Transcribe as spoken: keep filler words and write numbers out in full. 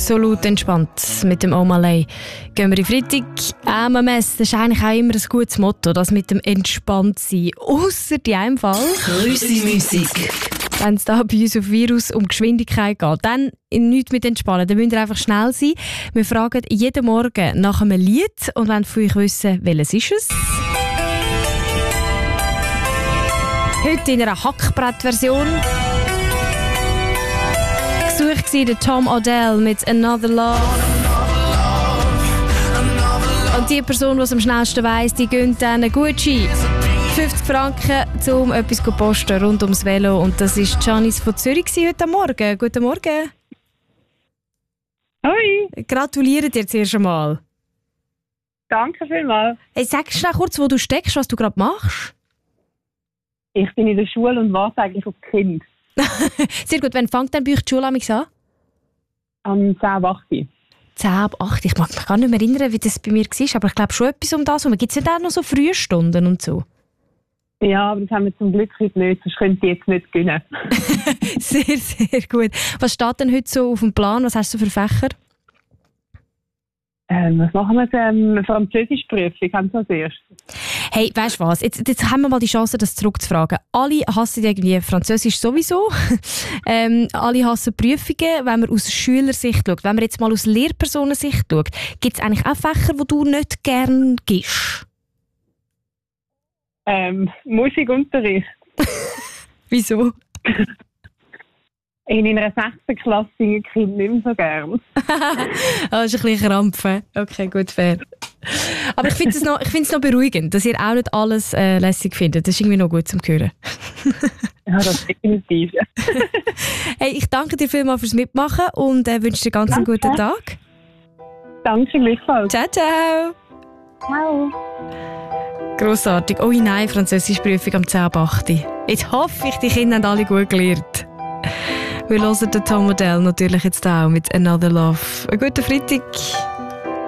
absolut entspannt. Mit dem Omalay gehen wir in Freitag. M M S, das ist eigentlich auch immer ein gutes Motto, das mit dem Entspanntsein. Ausser in einem Fall. Grüße-Musik. Wenn es da bei uns auf Virus um Geschwindigkeit geht, dann nichts mit entspannen. Dann müsst ihr einfach schnell sein. Wir fragen jeden Morgen nach einem Lied und wollen von euch wissen, welches ist es? Heute in einer Hackbrett-Version. Gesucht war der Tom Odell mit «Another Love». Und die Person, die es am schnellsten weiss, die gönnt dann einen Gucci. fünfzig Franken, um etwas zu posten rund ums Velo. Und das war Janice von Zürich heute Morgen. Guten Morgen. Hoi. Gratuliere dir zuerst einmal. Danke vielmals. Hey, sag schnell kurz, wo du steckst, was du gerade machst. Ich bin in der Schule und warte eigentlich auf die Kinder. Sehr gut. Wann fängt dann bei euch die Schule an? Am zehn ab acht. zehn ab acht. Ich mag mich gar nicht mehr erinnern, wie das bei mir war, aber ich glaube schon etwas um das herum. Gibt es nicht auch noch so Frühstunden und so? Ja, aber das haben wir zum Glück heute nicht, sonst könnte ich jetzt nicht gewinnen. Sehr, sehr gut. Was steht denn heute so auf dem Plan? Was hast du für Fächer? Ähm, was machen wir denn? Ähm, Französischprüfung haben wir als erstes. Hey, weißt du was? Jetzt, jetzt haben wir mal die Chance, das zurückzufragen. Alle hassen irgendwie Französisch sowieso. ähm, alle hassen Prüfungen, wenn man aus Schülersicht schaut. Wenn man jetzt mal aus Lehrpersonensicht schaut, gibt es eigentlich auch Fächer, die du nicht gerne gibst? Ähm, Musikunterricht. Wieso? In einer sechsten Klasse singen die Kinder nicht mehr so gern. Ah, das ist ein bisschen Krampf. Okay, gut, fair. Aber ich finde es noch, noch beruhigend, dass ihr auch nicht alles äh, lässig findet. Das ist irgendwie noch gut zum Hören. Ja, das definitiv. Ja. Hey, ich danke dir vielmals fürs Mitmachen und äh, wünsche dir ganz einen guten Tag. Danke gleichfalls. Ciao, ciao. Ciao. Grossartig. Oh nein, Französischprüfung am zehn ab acht. Jetzt hoffe ich, die Kinder haben alle gut gelernt. Wir hören den Tom Odell natürlich jetzt auch mit «Another Love». Einen guten Freitag.